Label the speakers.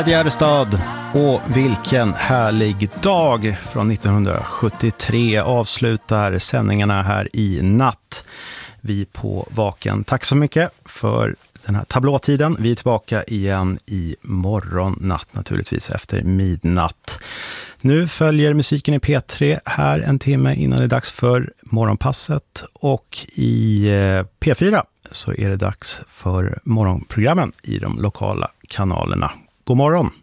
Speaker 1: Gärdestad, och vilken härlig dag från 1973 avslutar sändningarna här i natt. Vi på Vaken. Tack så mycket för den här tablåtiden. Vi är tillbaka igen i morgon natt, naturligtvis efter midnatt. Nu följer musiken i P3 här en timme innan det är dags för morgonpasset, och i P4 så är det dags för morgonprogrammen i de lokala kanalerna. God morgon!